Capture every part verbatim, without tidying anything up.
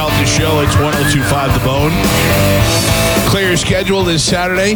Calta Show. It's one oh two point five The Bone. Clear your schedule this Saturday,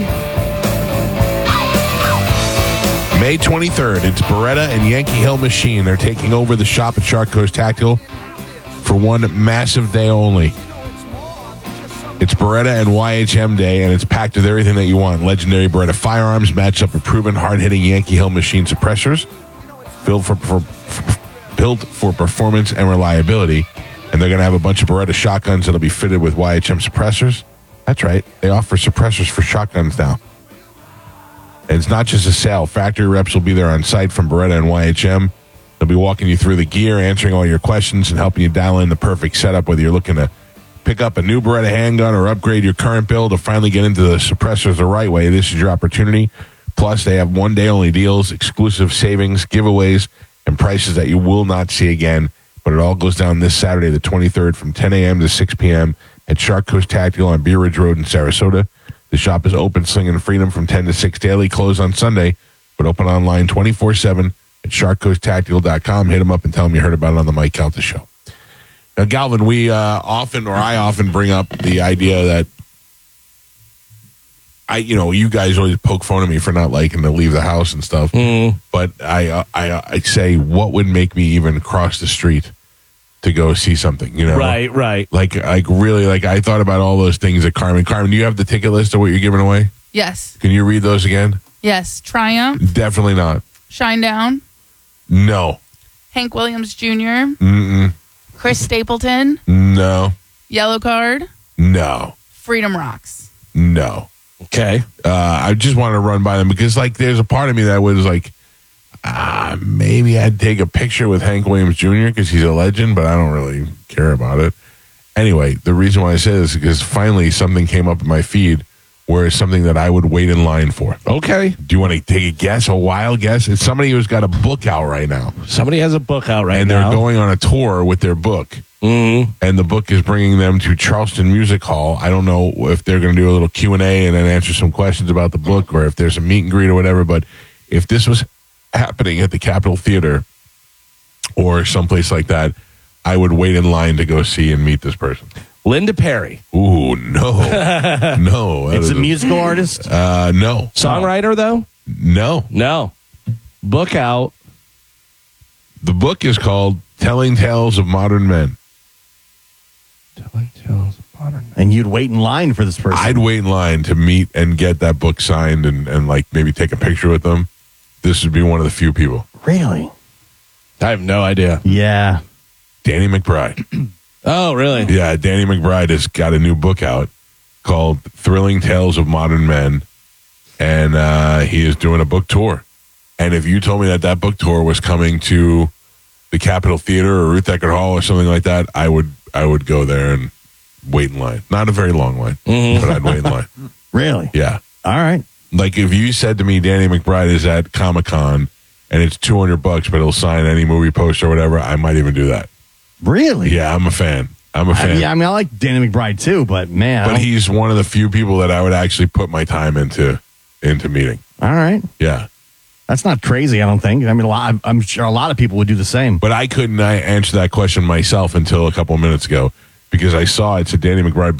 May twenty-third. It's Beretta and Yankee Hill Machine. They're taking over the shop at Shark Coast Tactical for one massive day only. It's Beretta and Y H M Day, and it's packed with everything that you want. Legendary Beretta firearms matched up with proven hard-hitting Yankee Hill Machine suppressors, built for, for, for built for performance and reliability. And they're going to have a bunch of Beretta shotguns that'll be fitted with Y H M suppressors. That's right. They offer suppressors for shotguns now. And it's not just a sale. Factory reps will be there on site from Beretta and Y H M. They'll be walking you through the gear, answering all your questions, and helping you dial in the perfect setup, whether you're looking to pick up a new Beretta handgun or upgrade your current build or finally get into the suppressors the right way. This is your opportunity. Plus, they have one-day-only deals, exclusive savings, giveaways, and prices that you will not see again. But it all goes down this Saturday, the twenty-third, from ten a.m. to six p.m. at Shark Coast Tactical on Bee Ridge Road in Sarasota. The shop is open, slinging freedom from ten to six daily, closed on Sunday, but open online twenty-four seven at shark coast tactical dot com. Hit them up and tell them you heard about it on the Mike Calta Show. Now, Galvin, we uh, often, or I often bring up the idea that I, you know, you guys always poke fun at me for not liking to leave the house and stuff. Mm. But I, uh, I, uh, I say, what would make me even cross the street to go see something? You know, Right, right. Like, like really, like I thought about all those things at Carmen. Carmen, do you have the ticket list of what you're giving away? Yes. Can you read those again? Yes. Triumph. Definitely not. Shinedown. No. Hank Williams Junior Mm-mm. Chris Stapleton. No. Yellow Card. No. Freedom Rocks. No. Okay. Uh, I just wanted to run by them because, like, there's a part of me that was like, ah, maybe I'd take a picture with Hank Williams Junior because he's a legend, but I don't really care about it. Anyway, the reason why I say this is because finally something came up in my feed where it's something that I would wait in line for. Okay. Do you want to take a guess, a wild guess? It's somebody who's got a book out right now. Somebody has a book out right and now. And they're going on a tour with their book. Mm-hmm. And the book is bringing them to Charleston Music Hall. I don't know if they're going to do a little Q and A and then answer some questions about the book or if there's a meet and greet or whatever. But if this was happening at the Capitol Theater or someplace like that, I would wait in line to go see and meet this person. Linda Perry. Ooh, no. No. It's a musical artist? Uh, no. Songwriter, though? No. No. Book out. The book is called Telling Tales of Modern Men. Telling Tales of Modern Men. And you'd wait in line for this person? I'd wait in line to meet and get that book signed and, and like maybe take a picture with them. This would be one of the few people. Really? I have no idea. Yeah. Danny McBride. Oh, really? Yeah, Danny McBride has got a new book out called Thrilling Tales of Modern Men, and uh, he is doing a book tour. And if you told me that that book tour was coming to the Capitol Theater or Ruth Eckerd Hall or something like that, I would I would go there and wait in line. Not a very long line, mm-hmm. but I'd wait in line. Really? Yeah. All right. Like if you said to me, Danny McBride is at Comic-Con and it's two hundred bucks, but he'll sign any movie poster or whatever, I might even do that. Really? Yeah, I'm a fan. I'm a fan. I, yeah, I mean, I like Danny McBride too, but man. But he's one of the few people that I would actually put my time into into meeting. All right. Yeah. That's not crazy, I don't think. I mean, a lot, I'm sure a lot of people would do the same. But I couldn't I answer that question myself until a couple of minutes ago because I saw it's a Danny McBride